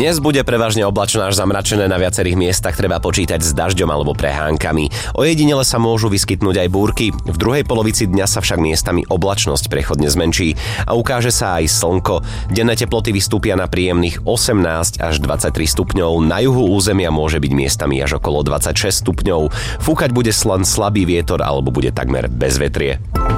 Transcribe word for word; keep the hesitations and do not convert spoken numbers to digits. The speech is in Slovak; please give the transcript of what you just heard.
Dnes bude prevažne oblačno až zamračené, na viacerých miestach treba počítať s dažďom alebo prehánkami. Ojedinele sa môžu vyskytnúť aj búrky. V druhej polovici dňa sa však miestami oblačnosť prechodne zmenší a ukáže sa aj slnko. Denné teploty vystúpia na príjemných osemnásť až dvadsaťtri stupňov, na juhu územia môže byť miestami až okolo dvadsaťšesť stupňov. Fúkať bude len slabý vietor alebo bude takmer bezvetrie.